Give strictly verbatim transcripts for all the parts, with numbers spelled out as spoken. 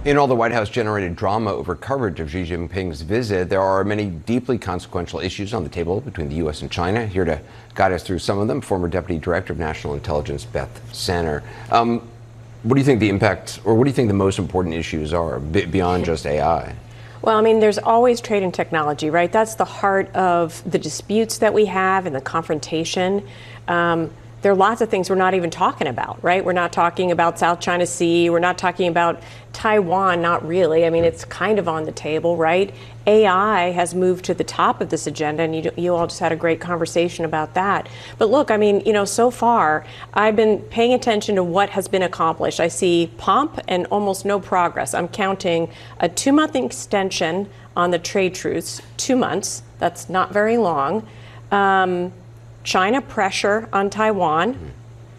In all the White House-generated drama over coverage of Xi Jinping's visit, there are many deeply consequential issues on the table between the U S and China. Here to guide us through some of them, former Deputy Director of National Intelligence, Beth Sanner. Um, what do you think the impact, or what do you think the most important issues are b- beyond just A I? Well, I mean, there's always trade and technology, right? That's the heart of the disputes that we have and the confrontation. Um, There are lots of things we're not even talking about, right? We're not talking about South China Sea. We're not talking about Taiwan, not really. I mean, it's kind of on the table, right? A I has moved to the top of this agenda, and you, you all just had a great conversation about that. But look, I mean, you know, so far, I've been paying attention to what has been accomplished. I see pomp and almost no progress. I'm counting a two-month extension on the trade truce, two months. That's not very long. Um, China pressure on Taiwan, mm-hmm.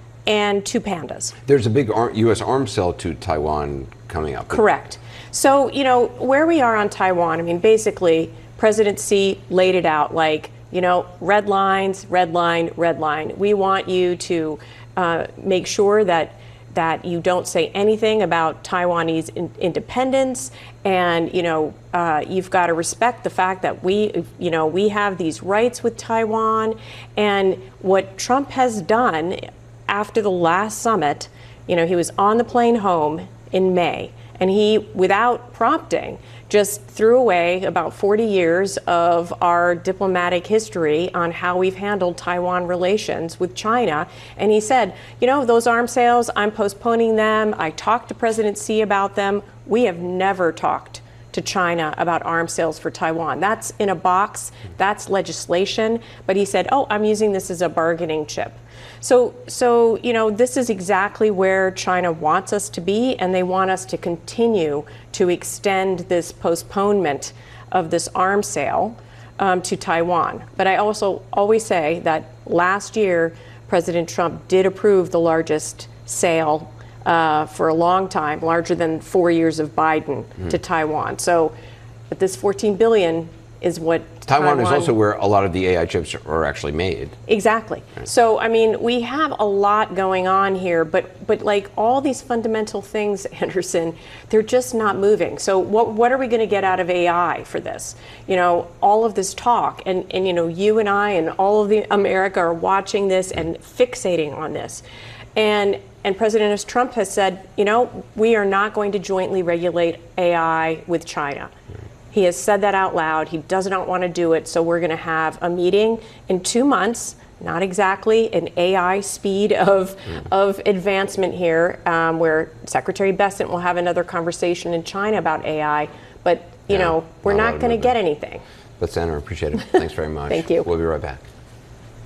and two pandas. There's a big U S arms sale to Taiwan coming up. Correct. So, you know, where we are on Taiwan, I mean, basically, President Xi laid it out like, you know, red lines, red line, red line. We want you to uh, make sure that that you don't say anything about Taiwanese in- independence, and you know uh, you've got to respect the fact that we, you know, we have these rights with Taiwan. And what Trump has done after the last summit, you know, he was on the plane home in May, and he, without prompting, just threw away about forty years of our diplomatic history on how we've handled Taiwan relations with China. And he said, you know, those arms sales, I'm postponing them. I talked to President Xi about them. We have never talked to China about arms sales for Taiwan. That's in a box. That's legislation. But he said, oh, I'm using this as a bargaining chip. So, so you know, this is exactly where China wants us to be, and they want us to continue to extend this postponement of this arms sale um, to Taiwan. But I also always say that last year, President Trump did approve the largest sale uh, for a long time, larger than four years of Biden, mm-hmm. to Taiwan. So, but this fourteen billion dollars is what Taiwan, Taiwan is also where a lot of the A I chips are actually made. Exactly. Right. So, I mean, we have a lot going on here, but but like all these fundamental things, Anderson, they're just not moving. So what what are we going to get out of A I for this? You know, all of this talk, and, and you know, you and I and all of the America are watching this and fixating on this. And and President Trump has said, you know, we are not going to jointly regulate A I with China. Right. He has said that out loud. He does not want to do it. So we're going to have a meeting in two months, not exactly an A I speed of, mm. of advancement here, um, where Secretary Bessent will have another conversation in China about A I. But, you yeah, know, we're not, not going to get anything. But, Senator, appreciate it. Thanks very much. Thank you. We'll be right back.